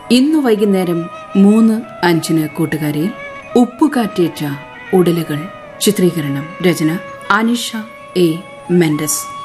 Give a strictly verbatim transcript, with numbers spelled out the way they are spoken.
ഇന്നു വൈകുന്നേരം മൂന്ന് അഞ്ചിന് കൂട്ടുകാരിയിൽ ഉപ്പുകാറ്റേറ്റ ഉടലുകൾ ചിത്രീകരണം. രചന അനിഷ എ മെൻഡസ്.